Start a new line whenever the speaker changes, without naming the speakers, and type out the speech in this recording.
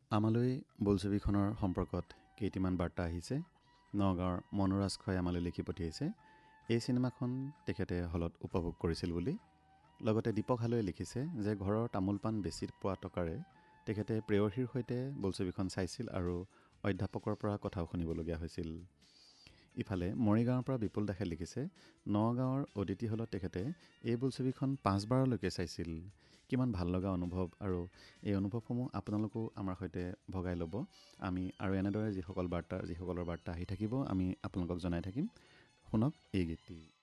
আমালৈ বোলছবিখনৰ সম্পৰ্কত কেইটিমান বাৰ্তা আহিছে। নগাঁৱৰ মনোৰাজ খোৱাই আমালৈ লিখি পঠিয়াইছে এই চিনেমাখন তেখেতে হলত উপভোগ কৰিছিল বুলি। লগতে দীপক হালৈয়ে লিখিছে যে ঘৰৰ তামোল পাণ বেছি পোৱা টকাৰে তেখেতে প্ৰেয়সীৰ সৈতে বোলছবিখন চাইছিল আৰু অধ্যাপকৰ পৰা কথাও শুনিবলগীয়া হৈছিল। ইফালে মৰিগাঁৱৰ পৰা বিপুল দাসে লিখিছে নগাঁৱৰ অদিতি হলত তেখেতে এই বোলছবিখন 5 বাৰলৈকে চাইছিল। কিমান ভাল লগা অনুভৱ, আৰু এই অনুভৱসমূহ আপোনালোকেও আমাৰ সৈতে ভগাই ল'ব। আমি আৰু এনেদৰে যিসকলৰ বাৰ্তা আহি থাকিব আমি আপোনালোকক জনাই থাকিম। শুনক এই গীতটি।